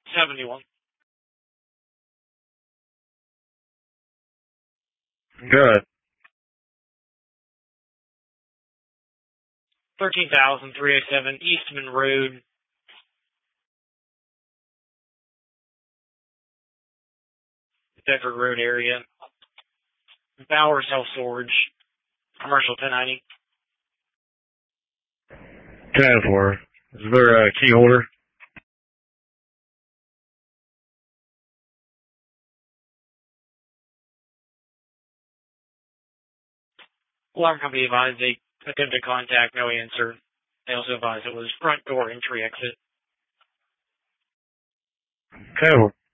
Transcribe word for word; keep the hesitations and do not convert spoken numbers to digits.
seventy-one. Good. thirteen thousand three hundred seven Eastman Road. Bedford Road area. Bowers Self Storage. Commercial ten ninety. ten four. Is there a key holder? Alarm company advised they attempted contact, no answer. They also advised it was front door entry exit. ten four.